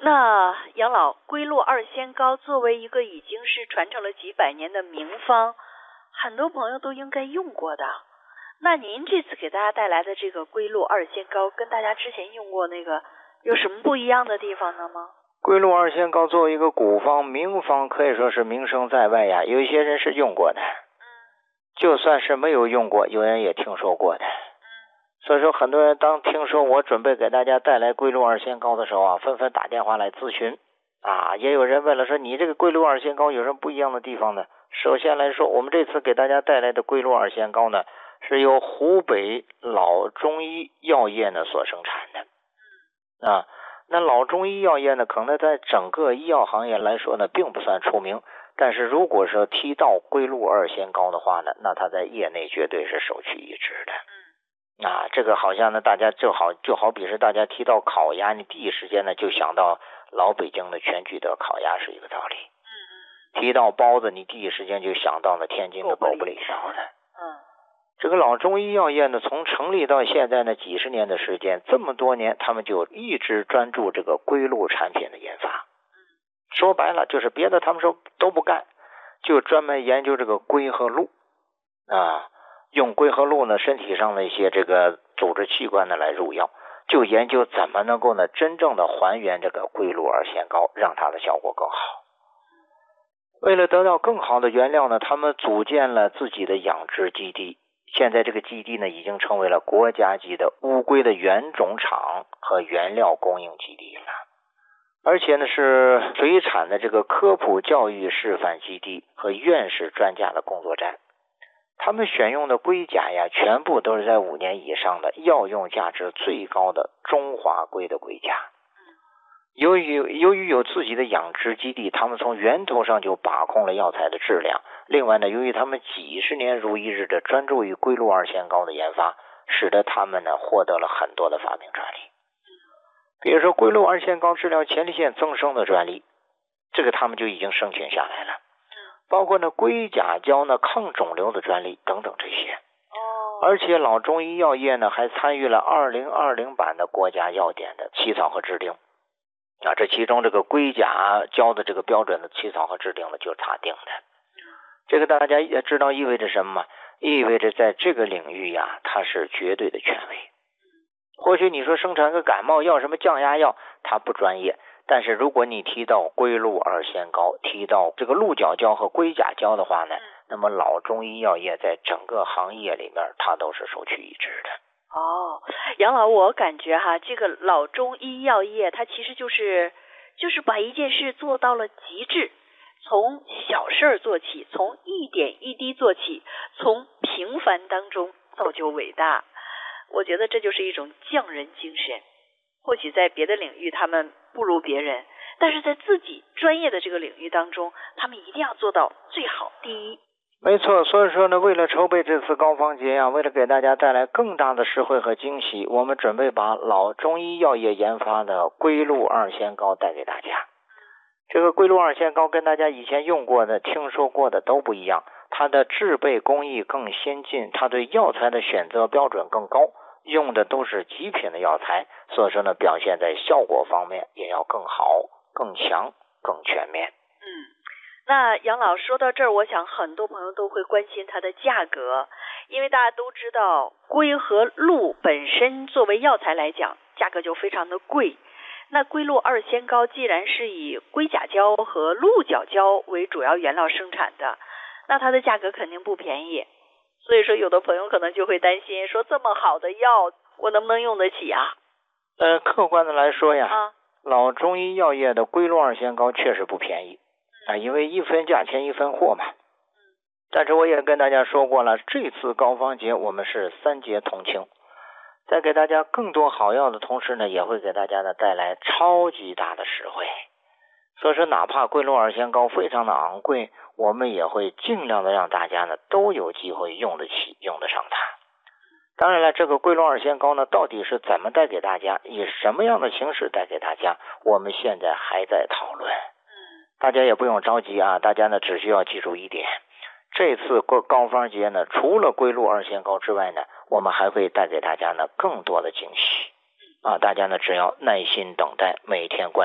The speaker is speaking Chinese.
那杨老，龟鹿二仙膏作为一个已经是传承了几百年的名方，很多朋友都应该用过的。那您这次给大家带来的这个龟鹿二仙膏，跟大家之前用过那个有什么不一样的地方呢吗？ 龟鹿二仙膏作为一个古方名方，可以说是名声在外呀，有一些人是用过的，就算是没有用过，有人也听说过的。所以说很多人当听说我准备给大家带来龟鹿二仙膏的时候啊，纷纷打电话来咨询啊。也有人问了，说你这个龟鹿二仙膏有什么不一样的地方呢？首先来说，我们这次给大家带来的龟鹿二仙膏呢，是由湖北老中医药业呢所生产的啊。那老中医药业呢，可能在整个医药行业来说呢，并不算出名，但是如果是提到龟鹿二仙膏的话呢，那它在业内绝对是首屈一指的。这个好像呢，大家就好比是大家提到烤鸭，你第一时间呢就想到老北京的全聚德烤鸭是一个道理。提到包子，你第一时间就想到了天津的狗不理烧的。这个老中医药业呢，从成立到现在呢几十年的时间，这么多年他们就一直专注这个龟鹿产品的研发。说白了就是别的他们说都不干，就专门研究这个龟和鹿用龟和鹿呢身体上的一些这个组织器官呢来入药，就研究怎么能够呢真正的还原这个龟鹿二仙膏，让它的效果更好。为了得到更好的原料呢，他们组建了自己的养殖基地。现在这个基地呢已经成为了国家级的乌龟的原种场和原料供应基地了，而且呢是水产的这个科普教育示范基地和院士专家的工作站。他们选用的龟甲呀，全部都是在5年以上的药用价值最高的中华龟的龟甲。由于有自己的养殖基地，他们从源头上就把控了药材的质量。另外呢，由于他们几十年如一日的专注于龟鹿二仙膏的研发，使得他们呢获得了很多的发明专利。比如说龟鹿二仙膏治疗前列腺增生的专利，这个他们就已经申请下来了。包括呢龟甲胶呢抗肿瘤的专利等等这些。而且老中医药业呢还参与了2020版的国家药典的起草和制定。这其中这个龟甲胶的这个标准的起草和制定呢就是他定的。这个大家也知道意味着什么吗？意味着在这个领域呀，它是绝对的权威。或许你说生产个感冒药什么降压药，它不专业。但是如果你提到龟鹿二仙膏，提到这个鹿角胶和龟甲胶的话呢，那么老中医药业在整个行业里面它都是首屈一指的。 杨老，我感觉这个老中医药业它其实就是把一件事做到了极致，从小事做起，从一点一滴做起，从平凡当中造就伟大。我觉得这就是一种匠人精神。或许在别的领域他们不如别人，但是在自己专业的这个领域当中，他们一定要做到最好第一。 没错，所以说呢，为了筹备这次膏方节为了给大家带来更大的实惠和惊喜，我们准备把老中医药业研发的龟鹿二仙膏带给大家。这个龟鹿二仙膏跟大家以前用过的听说过的都不一样，它的制备工艺更先进，它对药材的选择标准更高，用的都是极品的药材，所以说呢表现在效果方面也要更好、更强、更全面。 那杨老说到这儿，我想很多朋友都会关心它的价格，因为大家都知道龟和鹿本身作为药材来讲，价格就非常的贵。那龟鹿二仙膏既然是以龟甲胶和鹿角胶为主要原料生产的，那它的价格肯定不便宜。所以说有的朋友可能就会担心，说这么好的药我能不能用得起啊？ 客观的来说呀，老中医药业的龟鹿二仙膏确实不便宜因为一分价钱一分货嘛。但是我也跟大家说过了，这次膏方节我们是3节同庆，在给大家更多好药的同时呢，也会给大家呢带来超级大的实惠。所以说哪怕龟鹿二仙膏非常的昂贵，我们也会尽量的让大家呢都有机会用得起、用得上它。当然了，这个龟鹿二仙膏呢到底是怎么带给大家，以什么样的形式带给大家，我们现在还在讨论。大家也不用着急大家呢只需要记住一点，这次膏方节呢除了龟鹿二仙膏之外呢，我们还会带给大家呢更多的惊喜大家呢只要耐心等待，每天关注